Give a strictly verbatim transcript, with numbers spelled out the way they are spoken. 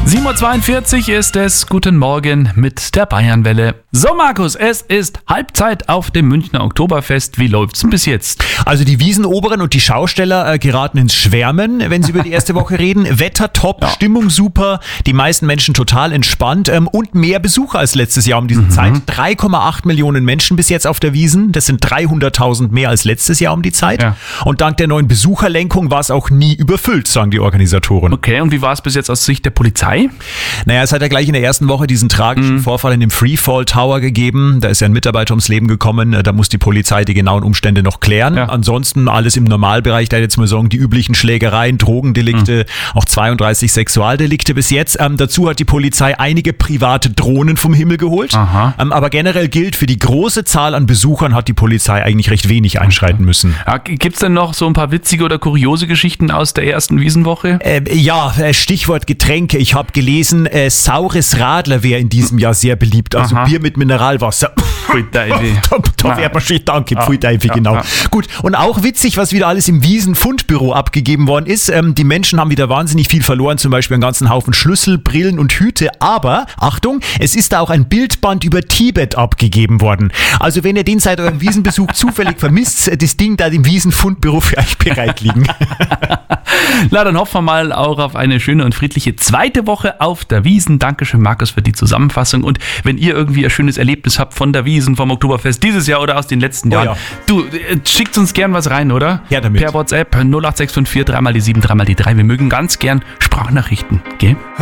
sieben Uhr zweiundvierzig ist es. Guten Morgen mit der Bayernwelle. So Markus, es ist Halbzeit auf dem Münchner Oktoberfest. Wie läuft's denn bis jetzt? Also die Wiesenoberen und die Schausteller äh, geraten ins Schwärmen, wenn sie über die erste Woche reden. Wetter top, ja. Stimmung super, die meisten Menschen total entspannt ähm, und mehr Besucher als letztes Jahr um diese mhm. Zeit. drei Komma acht Millionen Menschen bis jetzt auf der Wiesn. Das sind dreihunderttausend mehr als letztes Jahr um die Zeit. Ja. Und dank der neuen Besucherlenkung war es auch nie überfüllt, sagen die Organisatoren. Okay, und wie war es bis jetzt aus Sicht der Polizei? Naja, es hat ja gleich in der ersten Woche diesen tragischen mhm. Vorfall in dem Freefall Tower gegeben. Da ist ja ein Mitarbeiter ums Leben gekommen. Da muss die Polizei die genauen Umstände noch klären. Ja. Ansonsten alles im Normalbereich. Da jetzt mal sagen, die üblichen Schlägereien, Drogendelikte, mhm. auch zweiunddreißig Sexualdelikte bis jetzt. Ähm, dazu hat die Polizei einige private Drohnen vom Himmel geholt. Ähm, aber generell gilt, für die große Zahl an Besuchern hat die Polizei eigentlich recht wenig einschreiten müssen. Ja, Gibt es denn noch so ein paar witzige oder kuriose Geschichten aus der ersten Wiesenwoche? Äh, ja, Stichwort Getränke. Ich habe gelesen, äh, saures Radler wäre in diesem Jahr sehr beliebt. Also Aha. Bier mit Mineralwasser. Pfui Teufel. Da, da wäre man schön, danke, Pfui Teufel, ja, genau. Ja. Gut, und auch witzig, was wieder alles im Wiesen-Fundbüro abgegeben worden ist. Ähm, die Menschen haben wieder wahnsinnig viel verloren, zum Beispiel einen ganzen Haufen Schlüssel, Brillen und Hüte. Aber, Achtung, es ist da auch ein Bildband über Tibet abgegeben worden. Also wenn ihr den seit eurem Wiesenbesuch zufällig vermisst, das Ding da im Wiesen-Fundbüro für euch bereit liegen. Na, dann hoffen wir mal auch auf eine schöne und friedliche zweite Woche auf der Wiesn. Dankeschön, Markus, für die Zusammenfassung. Und wenn ihr irgendwie ein schönes Erlebnis habt von der Wiesn, vom Oktoberfest dieses Jahr oder aus den letzten Jahren, oh ja. du, schickt uns gern was rein, oder? Ja, damit. Per WhatsApp null acht sechs fünf vier, dreimal die sieben, dreimal die drei. Wir mögen ganz gern Sprachnachrichten, gell?